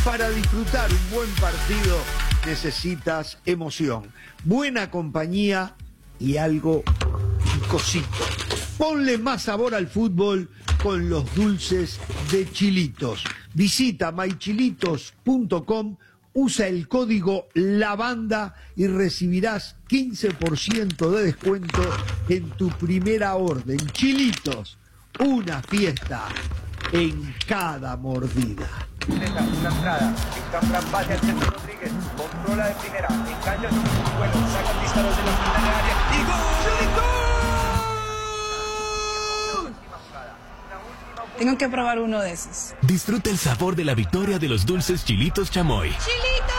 Para disfrutar un buen partido necesitas emoción, buena compañía y algo picosito. Ponle más sabor al fútbol con los dulces de Chilitos. Visita mychilitos.com, usa el código LAVANDA y recibirás 15% de descuento en tu primera orden. Chilitos, una fiesta en cada mordida. Una entrada, Cafran pase al centro Rodríguez, controla de primera, engancha su bueno, saca el disparo de la final del área y ¡gol! Tengo que probar uno de esos. Disfruta el sabor de la victoria de los dulces Chilitos Chamoy. ¡Chilitos!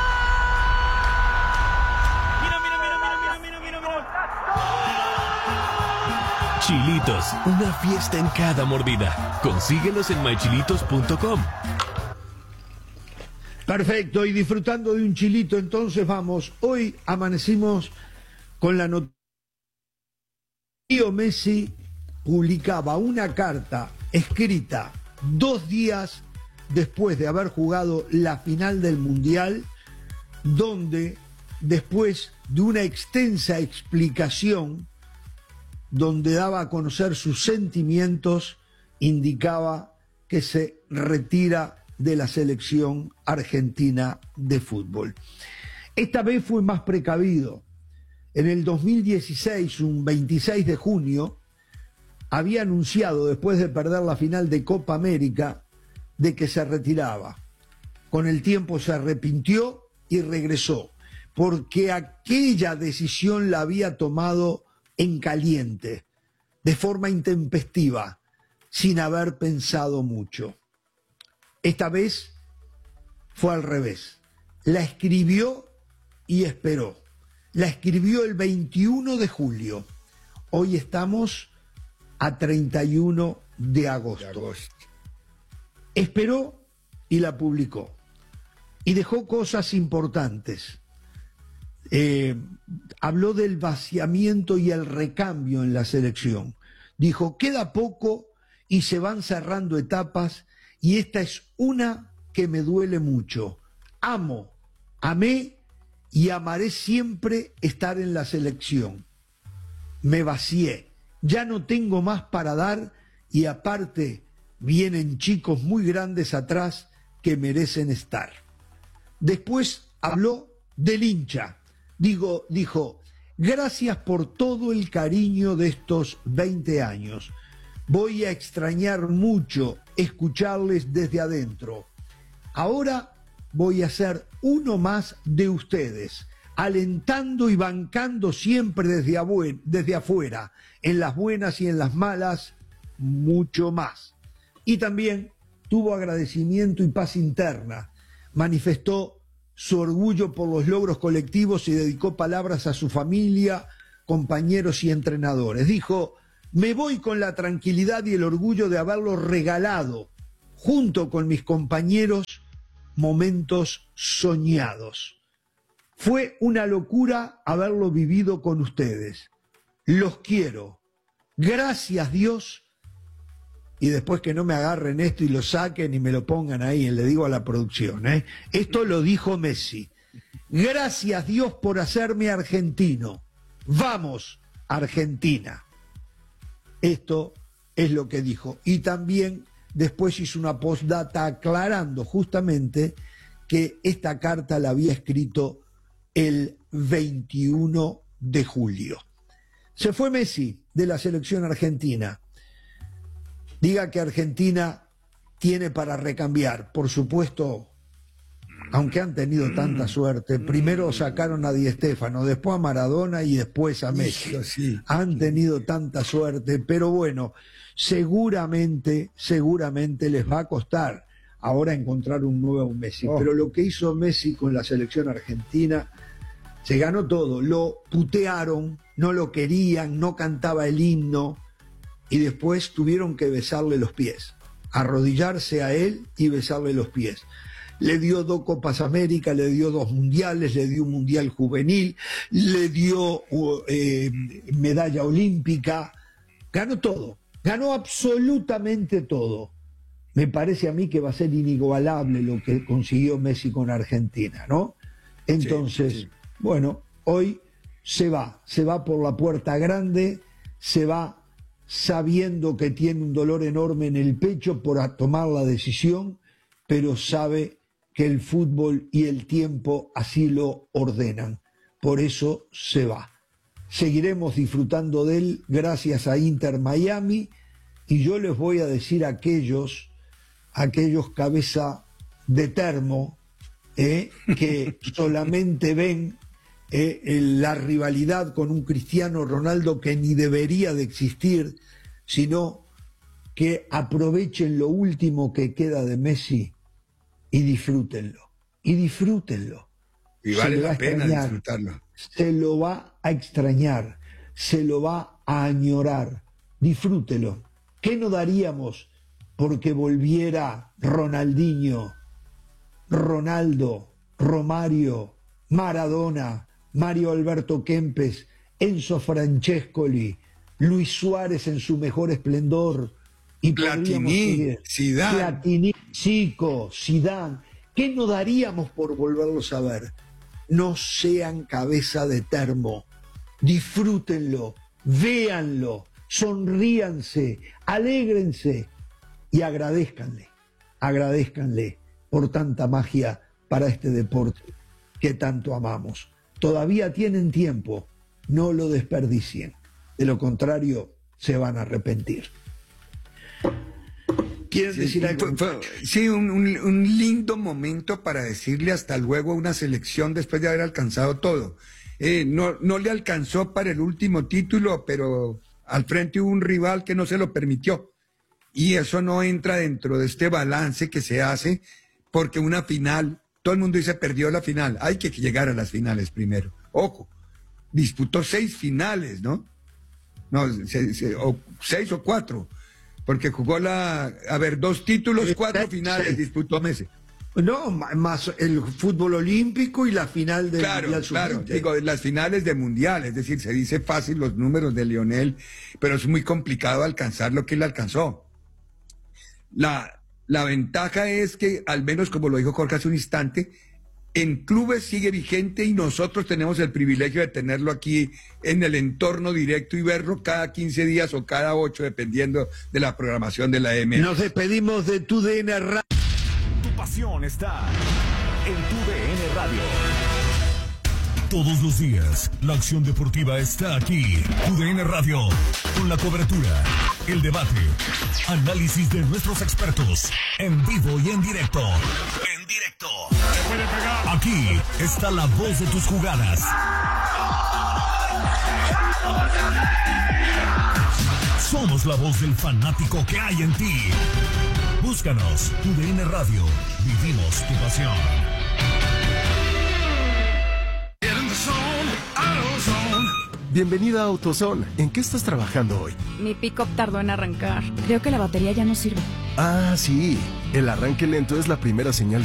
Chilitos, una fiesta en cada mordida. Consíguelos en mychilitos.com. Perfecto, y disfrutando de un chilito, entonces vamos. Hoy amanecimos con la noticia. Leo Messi publicaba una carta escrita 2 días después de haber jugado la final del Mundial, donde después de una extensa explicación, donde daba a conocer sus sentimientos, indicaba que se retira de la selección argentina de fútbol. Esta vez fue más precavido. En el 2016, un 26 de junio, había anunciado, después de perder la final de Copa América, de que se retiraba. Con el tiempo se arrepintió y regresó, porque aquella decisión la había tomado en caliente, de forma intempestiva, sin haber pensado mucho. Esta vez fue al revés. La escribió y esperó. La escribió el 21 de julio. Hoy estamos a 31 de agosto. Esperó y la publicó. Y dejó cosas importantes. Habló del vaciamiento y el recambio en la selección. Dijo, queda poco y se van cerrando etapas y esta es una que me duele mucho. Amé y amaré siempre estar en la selección. Me vacié, ya no tengo más para dar y aparte vienen chicos muy grandes atrás que merecen estar. Después habló del hincha. Dijo, gracias por todo el cariño de estos 20 años. Voy a extrañar mucho escucharles desde adentro. Ahora voy a ser uno más de ustedes, alentando y bancando siempre desde afuera, en las buenas y en las malas, mucho más. Y también tuvo agradecimiento y paz interna. Manifestó su orgullo por los logros colectivos y dedicó palabras a su familia, compañeros y entrenadores. Dijo, me voy con la tranquilidad y el orgullo de haberlo regalado, junto con mis compañeros, momentos soñados. Fue una locura haberlo vivido con ustedes. Los quiero. Gracias, Dios. Y después que no me agarren esto y lo saquen y me lo pongan ahí, le digo a la producción, Esto lo dijo Messi. Gracias, Dios, por hacerme argentino. Vamos, Argentina. Esto es lo que dijo. Y también después hizo una postdata aclarando justamente que esta carta la había escrito el 21 de julio. Se fue Messi de la selección argentina. Diga que Argentina tiene para recambiar. Por supuesto, aunque han tenido tanta suerte, primero sacaron a Di Stéfano, después a Maradona y después a Messi. Sí. Han tenido tanta suerte, pero bueno, seguramente les va a costar ahora encontrar un nuevo Messi. Pero lo que hizo Messi con la selección argentina, se ganó todo. Lo putearon, no lo querían, no cantaba el himno y después tuvieron que besarle los pies, arrodillarse a él y besarle los pies. Le dio 2 Copas América, le dio 2 mundiales, le dio un mundial juvenil, le dio medalla olímpica, ganó todo, ganó absolutamente todo. me parece a mí que va a ser inigualable lo que consiguió Messi con Argentina, ¿no? Entonces, sí. Bueno, hoy se va por la puerta grande, se va sabiendo que tiene un dolor enorme en el pecho por tomar la decisión, pero sabe que el fútbol y el tiempo así lo ordenan. Por eso se va. Seguiremos disfrutando de él gracias a Inter Miami, y yo les voy a decir a aquellos cabeza de termo que solamente ven la rivalidad con un Cristiano Ronaldo que ni debería de existir, sino que aprovechen lo último que queda de Messi y disfrútenlo. Y vale la pena disfrutarlo. Se lo va a extrañar, se lo va a añorar. Disfrútelo. ¿Qué no daríamos porque volviera Ronaldinho, Ronaldo, Romario, Maradona, Mario Alberto Kempes, Enzo Francescoli, Luis Suárez en su mejor esplendor? Y Platini, Zidane. Platini, Chico, Zidane. ¿Qué no daríamos por volverlos a ver? No sean cabeza de termo. Disfrútenlo, véanlo, sonríanse, alégrense y agradézcanle por tanta magia para este deporte que tanto amamos. Todavía tienen tiempo, no lo desperdicien. De lo contrario, se van a arrepentir. ¿Quieres decir algo? Sí, un lindo momento para decirle hasta luego a una selección después de haber alcanzado todo. No le alcanzó para el último título, pero al frente hubo un rival que no se lo permitió. Y eso no entra dentro de este balance que se hace, porque una final, todo el mundo dice perdió la final. Hay que llegar a las finales primero. Ojo, disputó 6 finales, ¿no? No, 6 o 4. Porque jugó 2 títulos, 4 finales disputó Messi. No, más el fútbol olímpico y la final del Mundial Sub-20. Claro, digo, las finales de Mundial, es decir, se dice fácil los números de Lionel, pero es muy complicado alcanzar lo que él alcanzó. La ventaja es que, al menos como lo dijo Jorge hace un instante, en clubes sigue vigente y nosotros tenemos el privilegio de tenerlo aquí en el entorno directo y verlo cada 15 días o cada 8, dependiendo de la programación de la MLS. Nos despedimos de TUDN Radio. Tu pasión está en TUDN Radio. Todos los días, la acción deportiva está aquí. TUDN Radio, con la cobertura, el debate, análisis de nuestros expertos, en vivo y en directo. Aquí está la voz de tus jugadas. Somos la voz del fanático que hay en ti. Búscanos, TUDN Radio. Vivimos tu pasión. Bienvenida a AutoZone. ¿En qué estás trabajando hoy? Mi pick-up tardó en arrancar. Creo que la batería ya no sirve. Ah, sí. El arranque lento es la primera señal